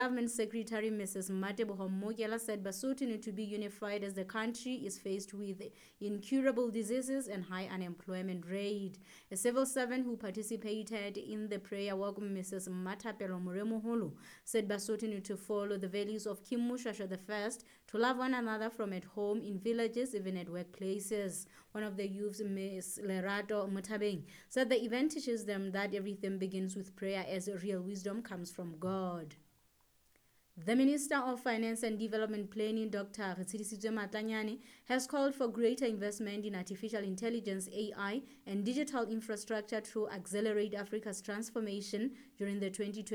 Government Secretary Mrs. Matebogo Mokela said Basotho need to be unified as the country is faced with incurable diseases and high unemployment rate. A civil servant who participated in the prayer walk, Mrs. Matapelo Moremoholo, said Basotho need to follow the values of King Mushasha I to love one another from at home, in villages, even at workplaces. One of the youths, Ms. Lerato Mutabeng, said the event teaches them that everything begins with prayer as real wisdom comes from God. The Minister of Finance and Development Planning, Dr. Tsirisizwe Matlanyane, has called for greater investment in artificial intelligence, AI, and digital infrastructure to accelerate Africa's transformation during the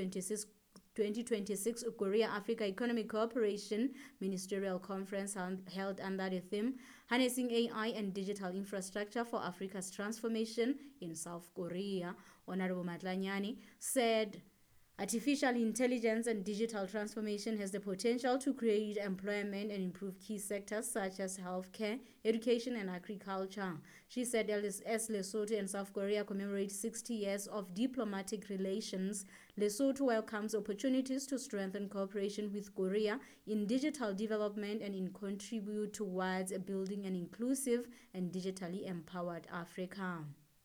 2026 Korea-Africa Economic Cooperation Ministerial Conference held under the theme, Harnessing AI and Digital Infrastructure for Africa's Transformation in South Korea. Honorable Matlanyane said, artificial intelligence and digital transformation has the potential to create employment and improve key sectors such as healthcare, education, and agriculture. She said as Lesotho and South Korea commemorate 60 years of diplomatic relations, Lesotho welcomes opportunities to strengthen cooperation with Korea in digital development and in contribute towards building an inclusive and digitally empowered Africa.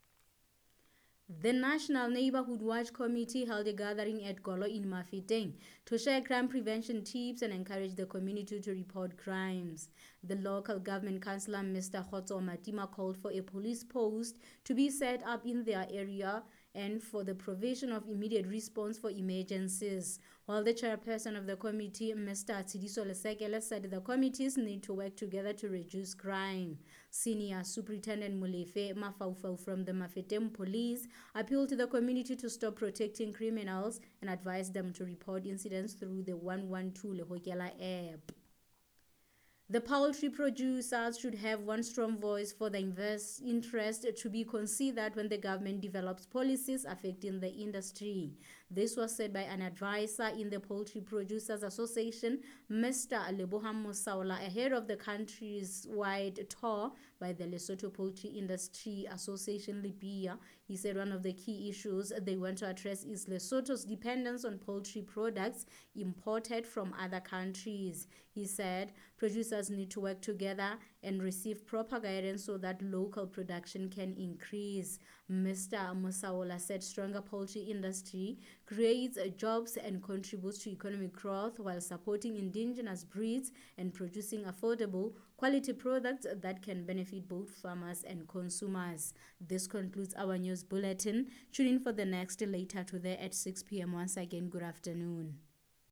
The National Neighborhood Watch Committee held a gathering at Golo in Mafeteng to share crime prevention tips and encourage the community to report crimes. The local government councillor, Mr. Khotso Matima, called for a police post to be set up in their area and for the provision of immediate response for emergencies. While the chairperson of the committee, Mr. Tsidiso Lesekele, said the committees need to work together to reduce crime. Senior Superintendent Mulefe Mafaufau from the Mafeteng Police appealed to the community to stop protecting criminals and advised them to report incidents through the 112 Lehokela app. The poultry producers should have one strong voice for the interest to be considered when the government develops policies affecting the industry. This was said by an advisor in the Poultry Producers Association, Mr. Lebohang Mosaola, ahead of the country's wide tour by the Lesotho Poultry Industry Association, Libya. He said one of the key issues they want to address is Lesotho's dependence on poultry products imported from other countries. He said producers need to work together and receive proper guidance so that local production can increase. Mr. Mosaola said stronger poultry industry creates jobs and contributes to economic growth while supporting indigenous breeds and producing affordable, quality products that can benefit both farmers and consumers. This concludes our news bulletin. Tune in for the next later today at 6 p.m. Once again, good afternoon.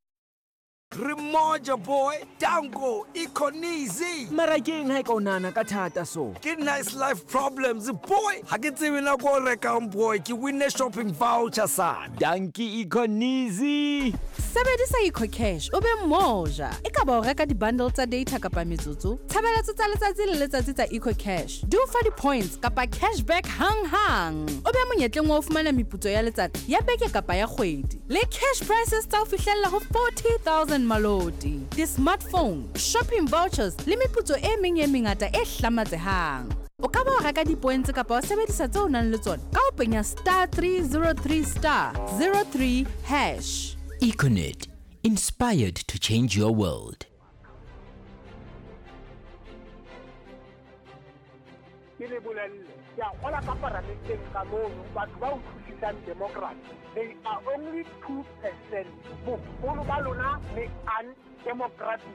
Remoja boy, Dango, Ikonizi. Marageng hai kaunana ka thata so. Ke nice life problems boy. Ha ke tsebe na go reka boy, ke win shopping voucher sa. Danki Ikonizi. Sebedisa EcoCash o be moja. E ka ba o reka di-bundle tsa data kapa metsotso. Tshebeletso tsa letsatsi le letsatsi tsa EcoCash. Di o fa di-points kapa cashback hang. O be monyetleng wa o fumana meputso ya letsatsi ya beke kapa ya kgwedi. Le cash prices tsa o fihlella ho 40,000 malodi. Di-smartphone, shopping vouchers le meputso e mengata e hlamatsehang. O ka ba o reka di-points kapa o sebedisa tse o nang le tsona ka o penya *303*03#. Econet, inspired to change your world. They are only 2%. They are undemocratic.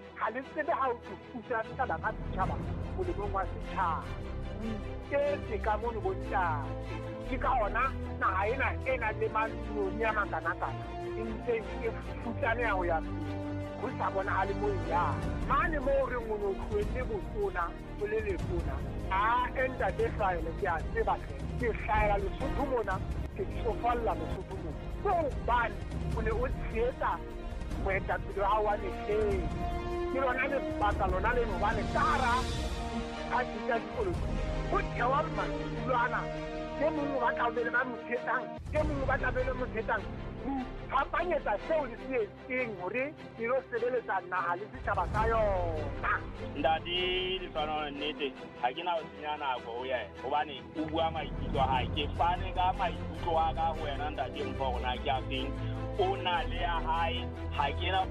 Mane mo re ngono khwete botona bolele bona a enda de file ya se ba ke hlaela le sothumona ke sofalla le sothumona so ban one o tsieta moeta tlo ha wa le ke lona le baka lona le no bane tara a dika dikolo go tsewa mma lwana ke mo ba ka bele ba mo tsetang ke mo ba ka bele mo tsetang apanyetsa seo le se eng hore dilo sebeletsa naha le setjhaba sa yona. Ndadi le tswana nnete ha ke na o tsenya nako o ya hobane o bua maikutlo ha ke fane ka maikutlo a ka ho wena ndadi mpo rona ke a feng o na le ya hae ha ke na